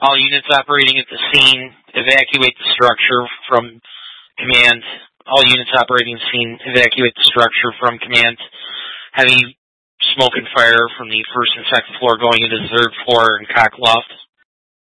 All units operating at the scene, evacuate the structure from command. All units operating the scene, evacuate the structure from command. Heavy smoke and fire from the first and second floor going into the third floor and cock loft.